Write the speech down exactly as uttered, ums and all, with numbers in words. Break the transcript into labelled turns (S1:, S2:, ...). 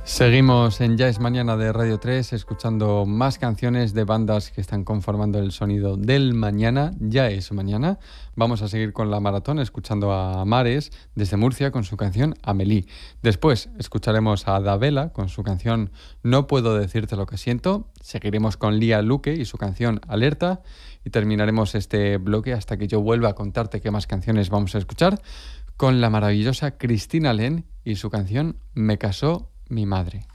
S1: Seguimos en Ya es Mañana de Radio tres, escuchando más canciones de bandas que están conformando el sonido del mañana. Ya es mañana. Vamos a seguir con la maratón escuchando a Mares desde Murcia con su canción Amélie. Después escucharemos a Adabela con su canción No puedo decirte lo que siento. Seguiremos con Lía Luque y su canción Alerta. Y terminaremos este bloque hasta que yo vuelva a contarte qué más canciones vamos a escuchar con la maravillosa Cristina Len y su canción Me casó mi madre.